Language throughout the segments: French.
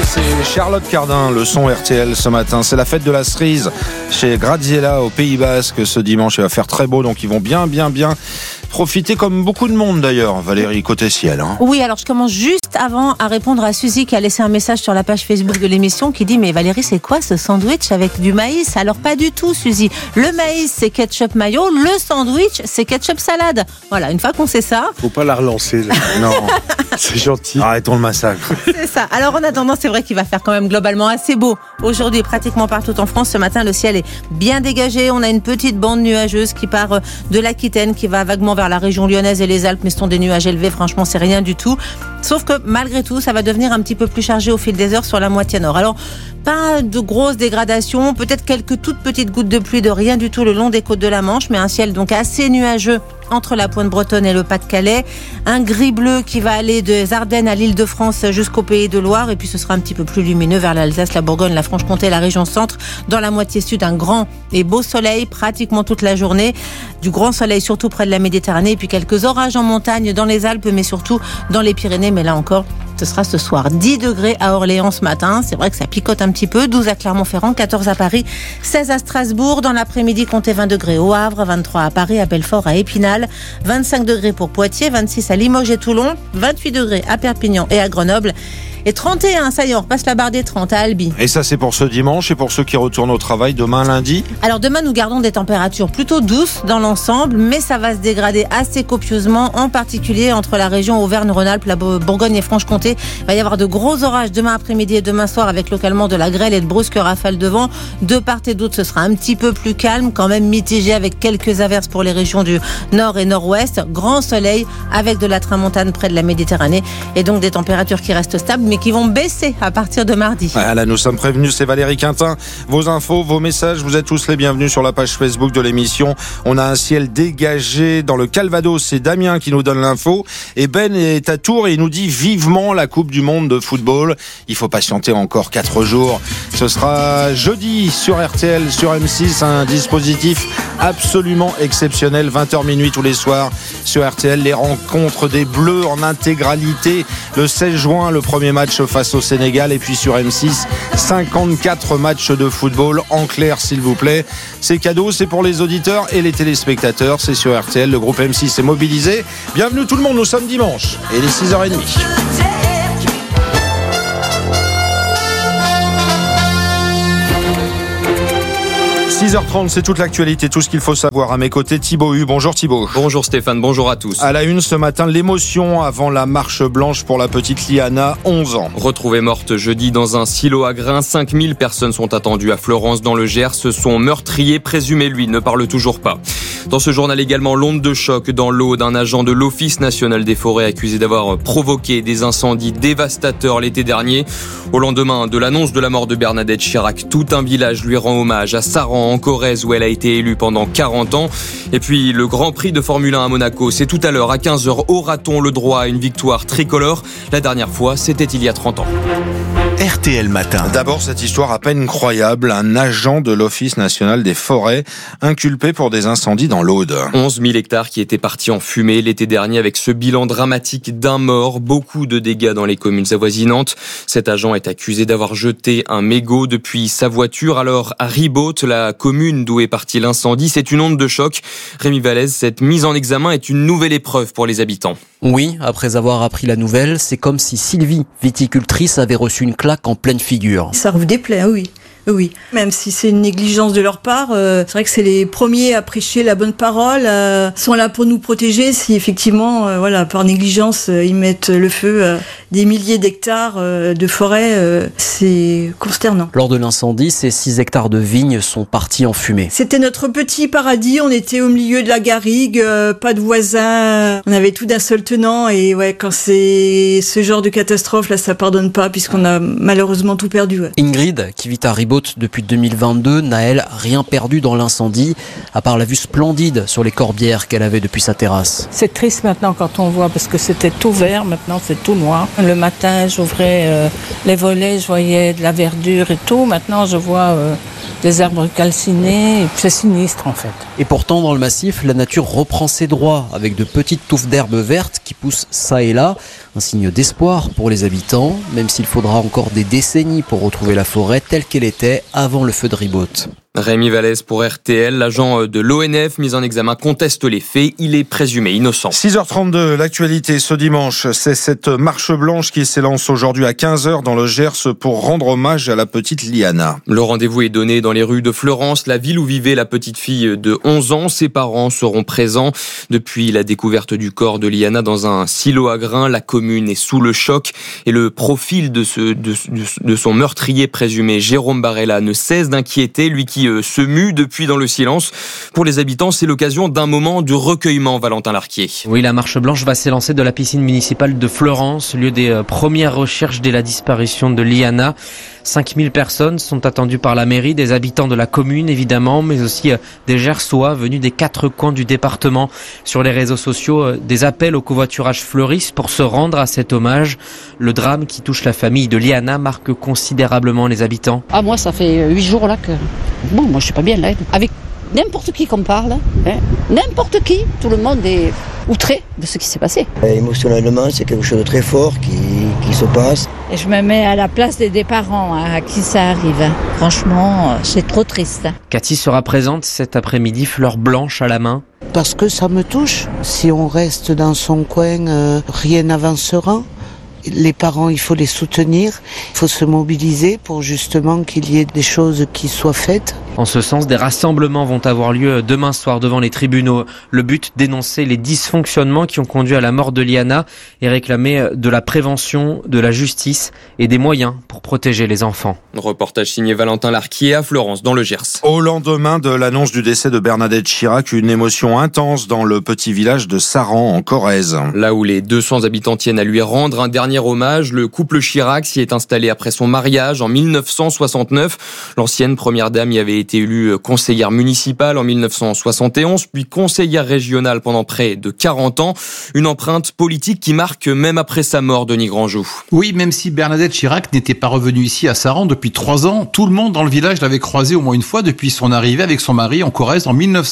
c'est Charlotte Cardin, le son RTL ce matin. C'est la fête de la cerise chez Graziella au Pays Basque ce dimanche. Il va faire très beau, donc ils vont bien profiter comme beaucoup de monde d'ailleurs. Valérie, côté ciel. Oui, alors je commence juste avant à répondre à Suzy qui a laissé un message sur la page Facebook de l'émission qui dit « Mais Valérie, c'est quoi ce sandwich avec du maïs ?» Alors pas du tout, Suzy. Le maïs, c'est ketchup mayo. Le sandwich, c'est ketchup salade. Voilà, une fois qu'on sait ça... Faut pas la relancer. Là. Non, c'est gentil. Arrêtons le massacre. C'est ça. Alors en attendant, c'est vrai qu'il va faire quand même globalement assez beau. Aujourd'hui, pratiquement partout en France, ce matin, le ciel est bien dégagé. On a une petite bande nuageuse qui part de l'Aquitaine, qui va vaguement vers la région lyonnaise et les Alpes, mais ce sont des nuages élevés. Franchement, c'est rien du tout. Sauf que malgré tout, ça va devenir un petit peu plus chargé au fil des heures sur la moitié nord. Alors, pas de grosses dégradations, peut-être quelques toutes petites gouttes de pluie de rien du tout le long des côtes de la Manche, mais un ciel donc assez nuageux entre la pointe bretonne et le Pas-de-Calais. Un gris-bleu qui va aller des Ardennes à l'Île-de-France jusqu'au Pays de Loire, et puis ce sera un petit peu plus lumineux vers l'Alsace, la Bourgogne, la Franche-Comté, la région centre. Dans la moitié sud, un grand et beau soleil pratiquement toute la journée. Du grand soleil surtout près de la Méditerranée, et puis quelques orages en montagne dans les Alpes, mais surtout dans les Pyrénées. Mais là encore, ce sera ce soir 10 degrés à Orléans ce matin. C'est vrai que ça picote un petit peu. 12 à Clermont-Ferrand, 14 à Paris, 16 à Strasbourg. Dans l'après-midi, comptez 20 degrés au Havre, 23 à Paris, à Belfort, à Épinal, 25 degrés pour Poitiers, 26 à Limoges et Toulon, 28 degrés à Perpignan et à Grenoble. Et 31, ça y est, on repasse la barre des 30 à Albi. Et ça, c'est pour ce dimanche et pour ceux qui retournent au travail demain lundi. Alors demain, nous gardons des températures plutôt douces dans l'ensemble, mais ça va se dégrader assez copieusement, en particulier entre la région Auvergne-Rhône-Alpes, la Bourgogne et Franche-Comté. Il va y avoir de gros orages demain après-midi et demain soir avec localement de la grêle et de brusques rafales de vent. De part et d'autre, ce sera un petit peu plus calme, quand même mitigé avec quelques averses pour les régions du nord et nord-ouest. Grand soleil avec de la tramontane près de la Méditerranée et donc des températures qui restent stables, mais qui vont baisser à partir de mardi. Voilà, nous sommes prévenus, c'est Valérie Quintin. Vos infos, vos messages, vous êtes tous les bienvenus sur la page Facebook de l'émission. On a un ciel dégagé dans le Calvados, c'est Damien qui nous donne l'info. Et Ben est à Tours et il nous dit vivement la Coupe du Monde de football. Il faut patienter encore 4 jours. Ce sera jeudi sur RTL, sur M6, un dispositif absolument exceptionnel. 20h minuit tous les soirs sur RTL. Les rencontres des Bleus en intégralité. Le 16 juin, le premier match face au Sénégal, et puis sur M6 54 matchs de football en clair s'il vous plaît. C'est cadeau, c'est pour les auditeurs et les téléspectateurs, c'est sur RTL, le groupe M6 est mobilisé. Bienvenue tout le monde, nous sommes dimanche et il est 6h30. 6h30, c'est toute l'actualité, tout ce qu'il faut savoir. À mes côtés, Thibaut Hu. Bonjour Thibaut. Bonjour Stéphane, bonjour à tous. À la une ce matin, l'émotion avant la marche blanche pour la petite Liana, 11 ans. Retrouvée morte jeudi dans un silo à grains, 5000 personnes sont attendues à Florence dans le Gers. Son meurtrier présumé, lui, ne parle toujours pas. Dans ce journal également, l'onde de choc dans l'eau d'un agent de l'Office national des forêts accusé d'avoir provoqué des incendies dévastateurs l'été dernier. Au lendemain de l'annonce de la mort de Bernadette Chirac, tout un village lui rend hommage à Saran en Corrèze où elle a été élue pendant 40 ans. Et puis le Grand Prix de Formule 1 à Monaco, c'est tout à l'heure à 15h. Aura-t-on le droit à une victoire tricolore ? La dernière fois, c'était il y a 30 ans. RTL Matin. D'abord, cette histoire à peine croyable. Un agent de l'Office national des forêts inculpé pour des incendies dans l'Aude. 11 000 hectares qui étaient partis en fumée l'été dernier avec ce bilan dramatique d'un mort, beaucoup de dégâts dans les communes avoisinantes. Cet agent est accusé d'avoir jeté un mégot depuis sa voiture. Alors, à Ribaute, la commune d'où est parti l'incendie, c'est une onde de choc. Rémi Vallès, cette mise en examen est une nouvelle épreuve pour les habitants. Oui, après avoir appris la nouvelle, c'est comme si Sylvie, viticultrice, avait reçu une claque en pleine figure. Ça vous déplaît, oui. Oui, même si c'est une négligence de leur part, c'est vrai que c'est les premiers à prêcher la bonne parole, sont là pour nous protéger si effectivement, par négligence, ils mettent le feu des milliers d'hectares de forêt, c'est consternant. Lors de l'incendie, ces 6 hectares de vignes sont partis en fumée. C'était notre petit paradis, on était au milieu de la garrigue, pas de voisins, on avait tout d'un seul tenant et ouais, quand c'est ce genre de catastrophe, là, ça pardonne pas puisqu'on a malheureusement tout perdu. Ouais. Ingrid, qui vit à Ribaute depuis 2022, n'a elle rien perdu dans l'incendie, à part la vue splendide sur les corbières qu'elle avait depuis sa terrasse. C'est triste maintenant quand on voit, parce que c'était tout vert, maintenant c'est tout noir. Le matin, j'ouvrais les volets, je voyais de la verdure et tout. Maintenant, je vois des arbres calcinés. C'est sinistre en fait. Et pourtant, dans le massif, la nature reprend ses droits avec de petites touffes d'herbes vertes qui poussent ça et là. Un signe d'espoir pour les habitants, même s'il faudra encore des décennies pour retrouver la forêt telle qu'elle était avant le feu de Ribaute. Rémi Vallès pour RTL, l'agent de l'ONF mis en examen conteste les faits, il est présumé innocent. 6h32, l'actualité ce dimanche, c'est cette marche blanche qui s'élance aujourd'hui à 15h dans le Gers pour rendre hommage à la petite Liana. Le rendez-vous est donné dans les rues de Fleurance, la ville où vivait la petite fille de 11 ans. Ses parents seront présents. Depuis la découverte du corps de Liana dans un silo à grains, la commune est sous le choc et le profil de son meurtrier présumé, Jérôme Barella, ne cesse d'inquiéter, lui qui se mue depuis dans le silence. Pour les habitants, c'est l'occasion d'un moment de recueillement, Valentin Larquier. Oui, la marche blanche va s'élancer de la piscine municipale de Fleurance, lieu des premières recherches dès la disparition de Liana. 5000 personnes sont attendues par la mairie, des habitants de la commune évidemment, mais aussi des Gersois venus des 4 coins du département. Sur les réseaux sociaux, des appels au covoiturage fleurissent pour se rendre à cet hommage. Le drame qui touche la famille de Liana marque considérablement les habitants. Ah, moi, ça fait 8 jours là que... Bon, moi, je suis pas bien là. Avec n'importe qui qu'on parle, n'importe qui, tout le monde est outré de ce qui s'est passé. Émotionnellement, c'est quelque chose de très fort qui se passe. Et je me mets à la place des parents à qui ça arrive. Franchement, c'est trop triste. Cathy sera présente cet après-midi, fleur blanche à la main. Parce que ça me touche. Si on reste dans son coin, rien n'avancera. Les parents, il faut les soutenir, il faut se mobiliser pour justement qu'il y ait des choses qui soient faites. En ce sens, des rassemblements vont avoir lieu demain soir devant les tribunaux. Le but, dénoncer les dysfonctionnements qui ont conduit à la mort de Liana et réclamer de la prévention, de la justice et des moyens pour protéger les enfants. Reportage signé Valentin Larquier à Fleurance, dans le Gers. Au lendemain de l'annonce du décès de Bernadette Chirac, une émotion intense dans le petit village de Saran, en Corrèze. Là où les 200 habitants tiennent à lui rendre un dernier hommage, le couple Chirac s'y est installé après son mariage en 1969. L'ancienne première dame y avait été élue conseillère municipale en 1971, puis conseillère régionale pendant près de 40 ans. Une empreinte politique qui marque même après sa mort, Denis Grandjou. Oui, même si Bernadette Chirac n'était pas revenue ici à Saran depuis 3 ans, tout le monde dans le village l'avait croisée au moins une fois depuis son arrivée avec son mari en Corrèze en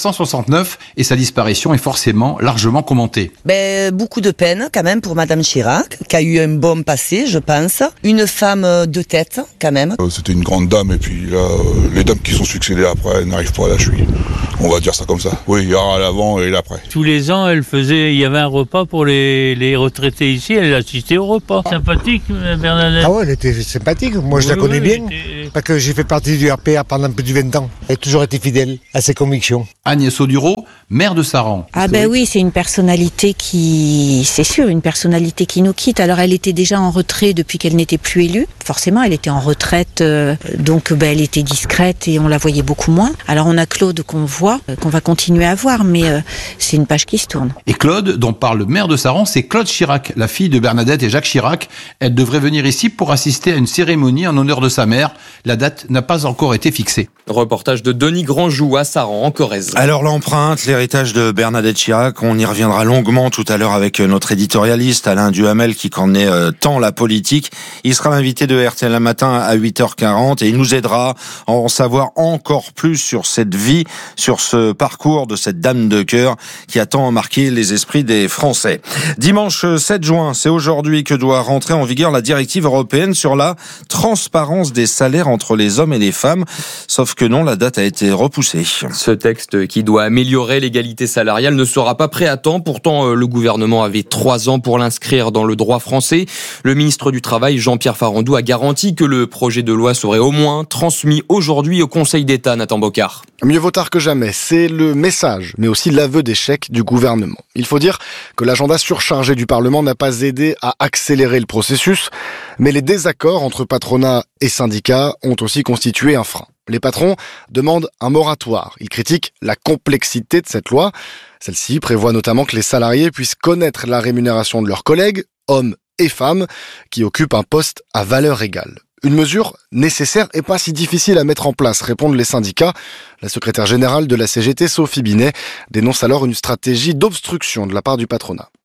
1969 et sa disparition est forcément largement commentée. Beaucoup de peine quand même pour Madame Chirac, qui a eu un bon passé, je pense. Une femme de tête quand même. C'était une grande dame et puis là, les dames qui sont succédées après n'arrivent pas à la cheville. On va dire ça comme ça. Oui, il y aura l'avant et l'après. Tous les ans, il y avait un repas pour les retraités ici, elle assistait au repas. Sympathique, Bernadette. Ah ouais, elle était sympathique. Moi, je la connais bien. Parce que j'ai fait partie du RPA pendant plus de 20 ans. Elle a toujours été fidèle à ses convictions. Agnès Audureau, maire de Saran. Ah oui, c'est une personnalité c'est sûr, une personnalité qui nous quitte. Alors, elle était déjà en retrait depuis qu'elle n'était plus élue. Forcément, elle était en retraite, donc elle était discrète et on la voyait beaucoup moins. Alors, on a Claude qu'on voit, qu'on va continuer à voir, mais c'est une page qui se tourne. Et Claude, dont parle le maire de Saran, c'est Claude Chirac, la fille de Bernadette et Jacques Chirac. Elle devrait venir ici pour assister à une cérémonie en honneur de sa mère. La date n'a pas encore été fixée. Reportage de Denis Grandjou à Saran, en Corrèze. Alors l'empreinte, l'héritage de Bernadette Chirac, on y reviendra longuement tout à l'heure avec notre éditorialiste Alain Duhamel qui connaît tant la politique. Il sera l'invité de RTL matin à 8h40 et il nous aidera à en savoir encore plus sur cette vie, sur ce parcours de cette dame de cœur qui a tant marqué les esprits des Français. Dimanche 7 juin, c'est aujourd'hui que doit rentrer en vigueur la directive européenne sur la transparence des salaires entre les hommes et les femmes. Sauf que non, la date a été repoussée. Ce texte qui doit améliorer l'égalité salariale ne sera pas prêt à temps. Pourtant, le gouvernement avait 3 ans pour l'inscrire dans le droit français. Le ministre du Travail, Jean-Pierre Farandou, a garanti que le projet de loi serait au moins transmis aujourd'hui au Conseil d'État, Nathan Bocard. Mieux vaut tard que jamais, c'est le message, mais aussi l'aveu d'échec du gouvernement. Il faut dire que l'agenda surchargé du Parlement n'a pas aidé à accélérer le processus, mais les désaccords entre patronat et syndicats ont aussi constitué un frein. Les patrons demandent un moratoire. Ils critiquent la complexité de cette loi. Celle-ci prévoit notamment que les salariés puissent connaître la rémunération de leurs collègues, hommes et femmes, qui occupent un poste à valeur égale. Une mesure nécessaire et pas si difficile à mettre en place, répondent les syndicats. La secrétaire générale de la CGT, Sophie Binet, dénonce alors une stratégie d'obstruction de la part du patronat.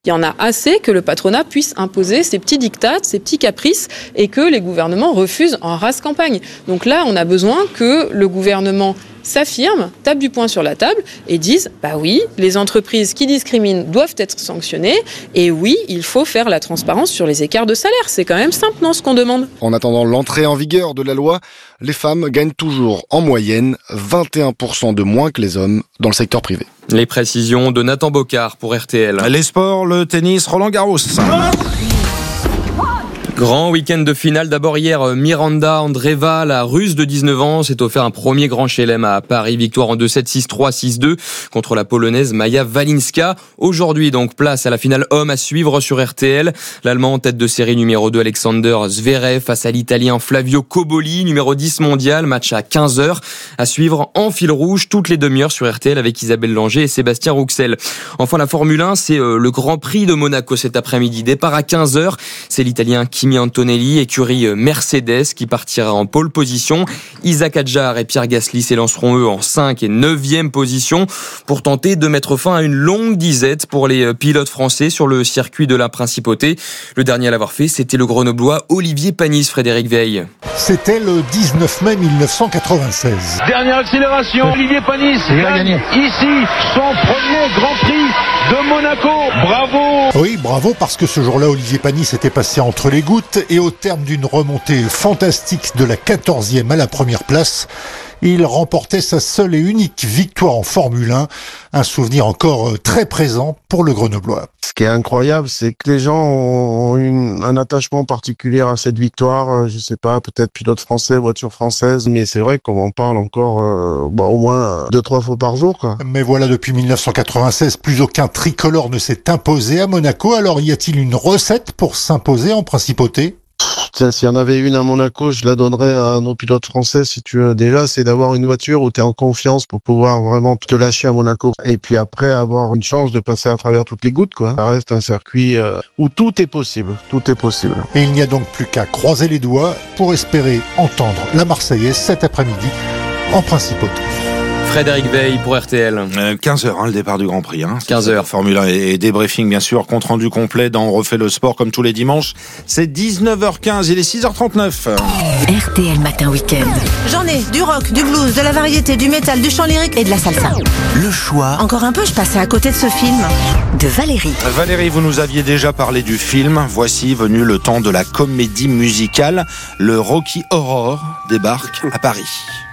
Il y en a assez que le patronat puisse imposer ses petits diktats, ses petits caprices et que les gouvernements refusent en rase campagne. Donc là, on a besoin que le gouvernement s'affirme, tape du poing sur la table et disent bah oui, les entreprises qui discriminent doivent être sanctionnées et oui, il faut faire la transparence sur les écarts de salaire. C'est quand même simple, non, ce qu'on demande. En attendant l'entrée en vigueur de la loi, les femmes gagnent toujours en moyenne 21% de moins que les hommes dans le secteur privé. Les précisions de Nathan Bocard pour RTL. Les sports, le tennis, Roland Garros. Grand week-end de finale. D'abord hier, Miranda Andreeva, la Russe de 19 ans, s'est offert un premier grand chelem à Paris. Victoire en 2-7, 6-3, 6-2 contre la Polonaise Maja Walinska. Aujourd'hui, donc, place à la finale homme à suivre sur RTL. L'Allemand en tête de série numéro 2, Alexander Zverev, face à l'Italien Flavio Cobolli, numéro 10 mondial. Match à 15h. À suivre en fil rouge toutes les demi-heures sur RTL avec Isabelle Langer et Sébastien Rouxel. Enfin, la Formule 1, c'est le Grand Prix de Monaco cet après-midi. Départ à 15h. C'est l'Italien Kimi Antonelli, écurie Mercedes, qui partira en pole position. Isaac Adjar et Pierre Gasly s'élanceront eux en 5 et 9e position pour tenter de mettre fin à une longue disette pour les pilotes français sur le circuit de la Principauté. Le dernier à l'avoir fait, c'était le Grenoblois Olivier Panis, Frédéric Veil. C'était le 19 mai 1996. Dernière accélération, Olivier Panis gagne ici son premier Grand Prix de Monaco. Bravo! Oui, bravo, parce que ce jour-là, Olivier Panis était passé entre les gouttes et au terme d'une remontée fantastique de la 14e à la première place, il remportait sa seule et unique victoire en Formule 1, un souvenir encore très présent pour le Grenoblois. Ce qui est incroyable, c'est que les gens ont un attachement particulier à cette victoire. Je sais pas, peut-être pilote français, voiture française, mais c'est vrai qu'on en parle encore au moins 2-3 fois par jour, quoi. Mais voilà, depuis 1996, plus aucun tricolore ne s'est imposé à Monaco. Alors y a-t-il une recette pour s'imposer en Principauté ? Tiens, s'il y en avait une à Monaco, je la donnerais à nos pilotes français, si tu veux. Déjà, c'est d'avoir une voiture où tu es en confiance pour pouvoir vraiment te lâcher à Monaco. Et puis après, avoir une chance de passer à travers toutes les gouttes, quoi. Ça reste un circuit où tout est possible. Tout est possible. Et il n'y a donc plus qu'à croiser les doigts pour espérer entendre la Marseillaise cet après-midi en Principauté. Frédéric Veil pour RTL. 15h, le départ du Grand Prix. 15h. Formule 1 et débriefing, bien sûr. Compte rendu complet dans On refait le sport comme tous les dimanches. C'est 19h15, il est 6h39. RTL Matin Week-end. J'en ai du rock, du blues, de la variété, du métal, du chant lyrique et de la salsa. Le choix. Encore un peu, je passais à côté de ce film. De Valérie. Valérie, vous nous aviez déjà parlé du film. Voici venu le temps de la comédie musicale. Le Rocky Horror débarque à Paris.